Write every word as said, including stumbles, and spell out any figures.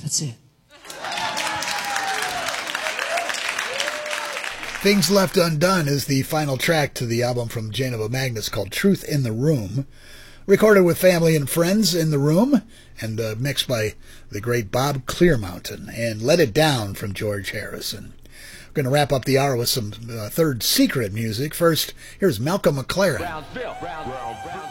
That's it. Things Left Undone is the final track to the album from Janova Magnus called Truth in the Room, recorded with family and friends in the room, and uh, mixed by the great Bob Clearmountain, and Let It Down from George Harrison. We're going to wrap up the hour with some uh, Third Secret music. First, here's Malcolm McLaren. Brownsville, Brownsville, Brownsville.